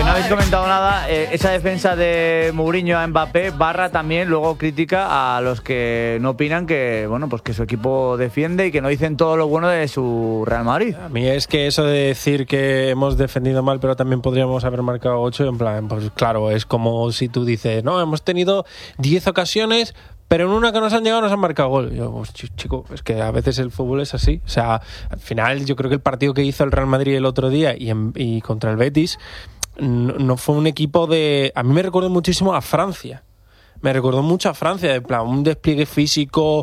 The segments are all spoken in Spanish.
no habéis comentado nada, esa defensa de Mourinho a Mbappé barra también luego crítica a los que no opinan que, bueno, pues que su equipo defiende y que no dicen todo lo bueno de su Real Madrid. A mí es que eso de decir que hemos defendido mal pero también podríamos haber marcado 8, en plan, pues claro, es como si tú dices, no, hemos tenido 10 ocasiones, pero en una que nos han llegado nos han marcado gol. Yo, pues, chico, es que a veces el fútbol es así. O sea, al final yo creo que el partido que hizo el Real Madrid el otro día y contra el Betis no fue un equipo de... A mí me recuerda muchísimo a Francia. Me recordó mucho a Francia, en plan, un despliegue físico,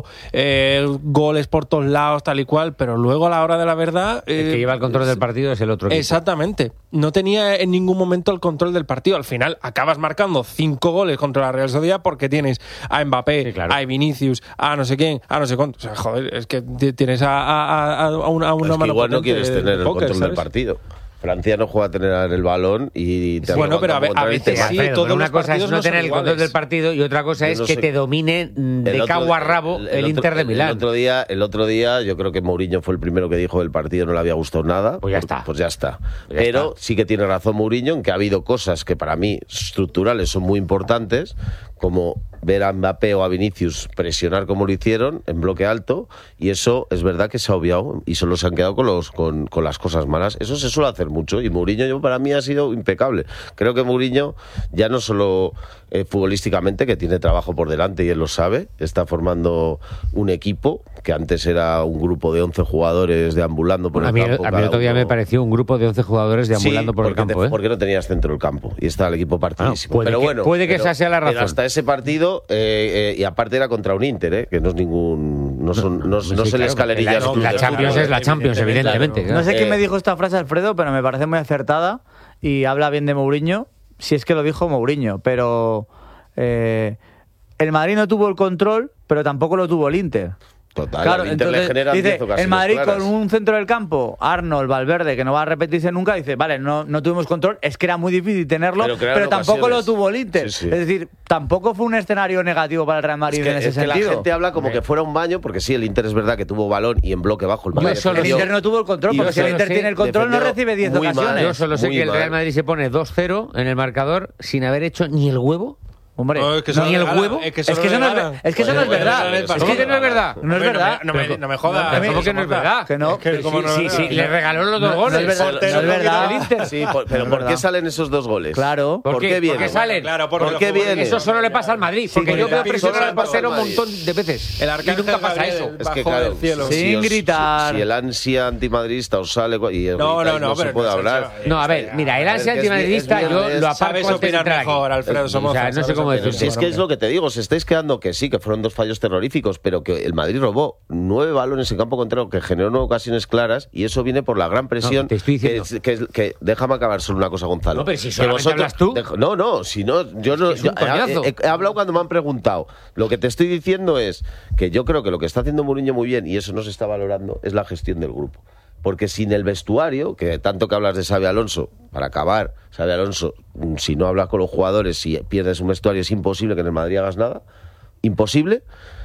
goles por todos lados, tal y cual, pero luego a la hora de la verdad... el que lleva el control del partido es el otro equipo. Exactamente. No tenía en ningún momento el control del partido. Al final acabas marcando 5 goles contra la Real Sociedad porque tienes a Mbappé, sí, claro, a Vinicius, a no sé quién, a no sé cuánto. O sea, joder, es que tienes a una es que igual no quieres tener el póker, control del partido. Francia no juega a tener el balón y te bueno, pero a veces sí, todos una cosa es no tener el control del partido y otra cosa es que te domine de cabo a rabo el Inter de Milán. El otro día yo creo que Mourinho fue el primero que dijo que el partido no le había gustado nada. Pues ya está. Pues ya está. Pero sí que tiene razón Mourinho en que ha habido cosas que para mí estructurales son muy importantes, como ver a Mbappé o a Vinicius presionar como lo hicieron en bloque alto, y eso es verdad que se ha obviado y solo se han quedado con las cosas malas. Eso se suele hacer mucho y Mourinho para mí ha sido impecable. Creo que Mourinho ya no solo futbolísticamente, que tiene trabajo por delante y él lo sabe, está formando un equipo que antes era un grupo de 11 jugadores deambulando por el campo. A mí el otro día me pareció un grupo de 11 jugadores deambulando por el campo. Porque no tenías centro del campo y está el equipo partidísimo. Puede que esa sea la razón. Pero hasta ese partido, y aparte era contra un Inter, que no es ningún... No se les escalerillas. La Champions es la Champions, evidentemente. No sé quién me dijo esta frase, Alfredo, pero me parece muy acertada y habla bien de Mourinho, si es que lo dijo Mourinho, pero el Madrid no tuvo el control, pero tampoco lo tuvo el Inter. Total, claro, el Inter le genera 10 ocasiones el Madrid claras. con un centro del campo, Arnold, Valverde, que no va a repetirse nunca, dice, vale, no tuvimos control, es que era muy difícil tenerlo, pero tampoco lo tuvo el Inter. Sí, sí. Es decir, tampoco fue un escenario negativo para el Real Madrid en ese sentido. La gente habla como que fuera un baño, porque sí, el Inter es verdad que tuvo balón y en bloque bajo el Madrid. El Inter no tuvo el control, porque si el Inter tiene el control no recibe 10 ocasiones. Yo solo sé que el Real Madrid se pone 2-0 en el marcador sin haber hecho ni el huevo. Hombre, no, ni el huevo. Es que eso no es verdad. Es que no es verdad. No es verdad. No me jodas. ¿Cómo que no es verdad? Que no. Sí, le regaló los 2 goles. No es verdad. Sí, pero ¿por qué salen esos 2 goles? Claro. ¿Por qué vienen? ¿Por qué salen? Claro, ¿Por qué vienen? Eso solo le pasa al Madrid. Porque yo veo presionar al portero un montón de veces. Y nunca pasa eso. Es que claro, sin gritar. Si el ansia antimadridista os sale y no se puede hablar. No, a ver, mira, el ansia antimadridista yo lo aparco antes de entrar aquí. Alfredo Somoza. No sé cómo decirlo. Si es que es lo que te digo, os estáis quedando que sí, que fueron 2 fallos terroríficos, pero que el Madrid robó 9 balones en campo contrario, que generó 9 ocasiones claras, y eso viene por la gran presión. Te estoy diciendo. Que déjame acabar solo una cosa, Gonzalo. No, pero si solamente hablas tú. Si no, yo no. He hablado cuando me han preguntado. Lo que te estoy diciendo es que yo creo que lo que está haciendo Mourinho muy bien, y eso no se está valorando, es la gestión del grupo. Porque sin el vestuario, que tanto que hablas de Xabi Alonso, para acabar, Xabi Alonso, si no hablas con los jugadores, si pierdes un vestuario, es imposible que en el Madrid hagas nada. Imposible.